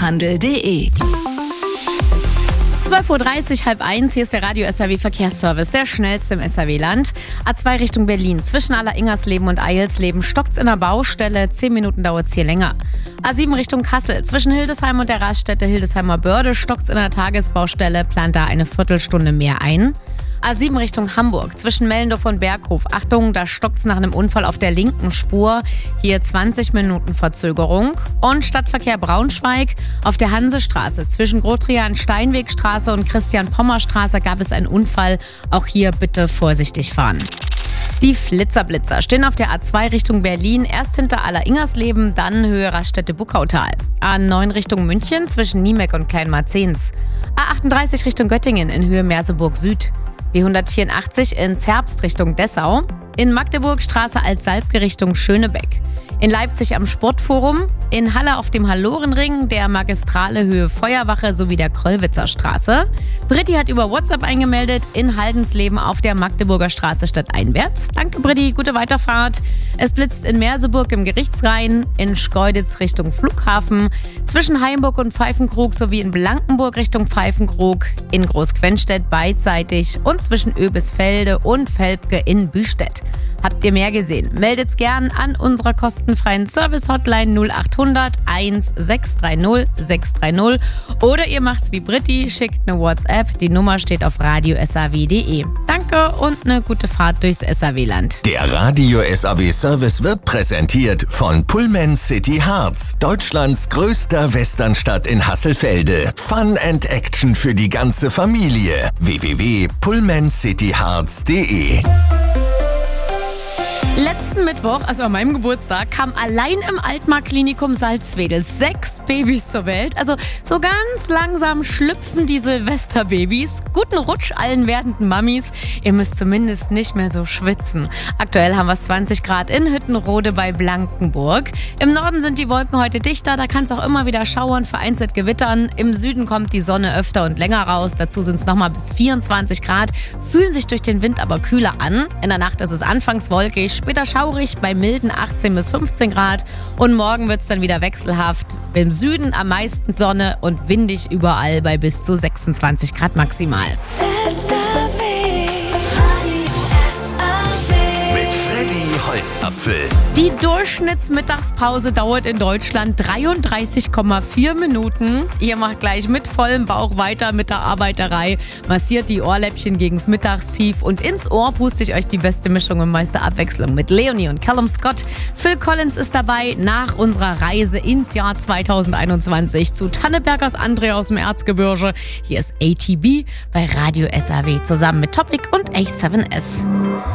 Fachhandel.de. 12.30 Uhr, 12:30, hier ist der Radio SAW Verkehrsservice, der schnellste im SAW-Land. A2 Richtung Berlin, zwischen Aller-Ingersleben und Eilsleben stockt's in der Baustelle, 10 Minuten dauert's hier länger. A7 Richtung Kassel, zwischen Hildesheim und der Raststätte Hildesheimer Börde stockt's in der Tagesbaustelle, plant da eine Viertelstunde mehr ein. A7 Richtung Hamburg, zwischen Mellendorf und Berghof. Achtung, da stockt's nach einem Unfall auf der linken Spur. Hier 20 Minuten Verzögerung. Und Stadtverkehr Braunschweig auf der Hansestraße. Zwischen Grotrian-Steinwegstraße und Christian-Pommer-Straße gab es einen Unfall. Auch hier bitte vorsichtig fahren. Die Flitzer-Blitzer stehen auf der A2 Richtung Berlin, erst hinter Aller-Ingersleben, dann Höhe Raststätte Buckautal. A9 Richtung München, zwischen Niemek und Kleinmarzens. A38 Richtung Göttingen in Höhe Merseburg Süd. B184 in Zerbst Richtung Dessau, in Magdeburg Straße Altsalbke Richtung Schönebeck, in Leipzig am Sportforum, in Halle auf dem Hallorenring, der Magistrale Höhe Feuerwache sowie der Kröllwitzer Straße. Britti hat über WhatsApp eingemeldet, in Haldensleben auf der Magdeburger Straße stadteinwärts. Danke Britti, gute Weiterfahrt. Es blitzt in Merseburg im Gerichtsrhein, in Schkeuditz Richtung Flughafen, zwischen Haimburg und Pfeifenkrug sowie in Blankenburg Richtung Pfeifenkrug, in Großquenstedt beidseitig und zwischen Oebisfelde und Velpke in Büstedt. Habt ihr mehr gesehen? Meldet's gern an unserer kostenfreien Service-Hotline 0800 1630 630 oder ihr macht's wie Britti, schickt eine WhatsApp. Die Nummer steht auf radiosaw.de. Danke und eine gute Fahrt durchs SAW-Land. Der Radio SAW Service wird präsentiert von Pullman City Harz, Deutschlands größter Westernstadt in Hasselfelde. Fun and Action für die ganze Familie. www.pullmancityharz.de. Letzten Mittwoch, also an meinem Geburtstag, kamen allein im Altmark-Klinikum Salzwedel 6 Babys zur Welt. Also so ganz langsam schlüpfen die Silvesterbabys. Guten Rutsch allen werdenden Mamis. Ihr müsst zumindest nicht mehr so schwitzen. Aktuell haben wir es 20 Grad in Hüttenrode bei Blankenburg. Im Norden sind die Wolken heute dichter, da kann es auch immer wieder schauern, vereinzelt gewittern. Im Süden kommt die Sonne öfter und länger raus. Dazu sind es nochmal bis 24 Grad, fühlen sich durch den Wind aber kühler an. In der Nacht ist es anfangs wolkig, später schaurig bei milden 18 bis 15 Grad und morgen wird es dann wieder wechselhaft. Im Süden am meisten Sonne und windig überall bei bis zu 26 Grad maximal. Mit Freddy Holzapfel. Die Durchschnittsmittagspause dauert in Deutschland 33,4 Minuten. Ihr macht gleich mit vollem Bauch weiter mit der Arbeiterei, massiert die Ohrläppchen gegens Mittagstief und ins Ohr puste ich euch die beste Mischung und meiste Abwechslung mit Leonie und Callum Scott. Phil Collins ist dabei nach unserer Reise ins Jahr 2021 zu Tannebergers André aus dem Erzgebirge. Hier ist ATB bei Radio SAW zusammen mit Topic und A7S.